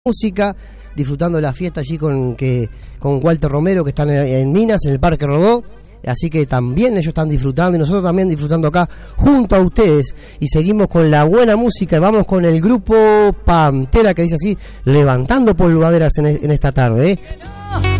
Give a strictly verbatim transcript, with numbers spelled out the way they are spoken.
música, disfrutando de la fiesta allí con que con Walter Romero, que están en, en Minas, en el Parque Rodó. Así que también ellos están disfrutando y nosotros también disfrutando acá junto a ustedes. Y seguimos con la buena música y vamos con el grupo Pantera, que dice así: levantando polvaderas en, en esta tarde, ¿eh?